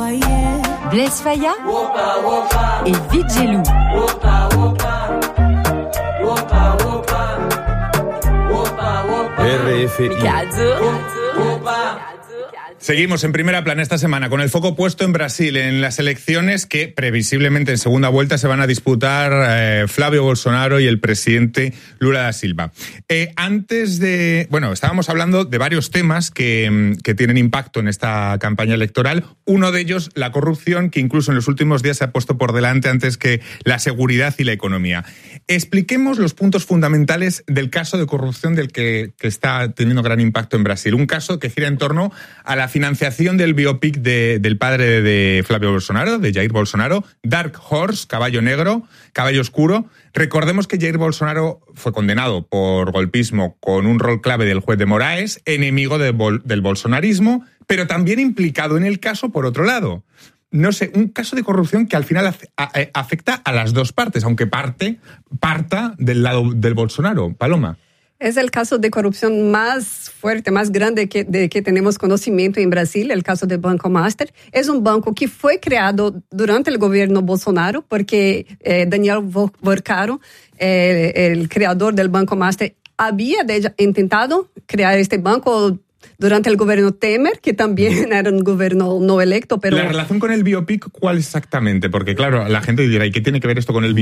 Blaise Faya et Vidjelou. RFI. Seguimos en Primera Plana esta semana con el foco puesto en Brasil, en las elecciones que previsiblemente en segunda vuelta se van a disputar Flávio Bolsonaro y el presidente Lula da Silva. Estábamos hablando de varios temas que tienen impacto en esta campaña electoral. Uno de ellos, la corrupción, que incluso en los últimos días se ha puesto por delante antes que la seguridad y la economía. Expliquemos los puntos fundamentales del caso de corrupción del que está teniendo gran impacto en Brasil. Un caso que gira en torno a la financiación del biopic del padre de Flávio Bolsonaro, de Jair Bolsonaro, Dark Horse, Caballo Negro, Caballo Oscuro. Recordemos que Jair Bolsonaro fue condenado por golpismo con un rol clave del juez de Moraes, enemigo del bolsonarismo, pero también implicado en el caso por otro lado. No sé, un caso de corrupción que al final afecta a las dos partes, aunque parta del lado del Bolsonaro. Paloma. Es el caso de corrupción más fuerte, más grande de que tenemos conocimiento en Brasil, el caso del Banco Master. Es un banco que fue creado durante el gobierno Bolsonaro, porque Daniel Vorcaro, el creador del Banco Master, había intentado crear este banco durante el gobierno Temer, que también era un gobierno no electo. Pero ¿La relación con el biopic cuál exactamente? Porque claro, la gente dirá, ¿y qué tiene que ver esto con el biopic?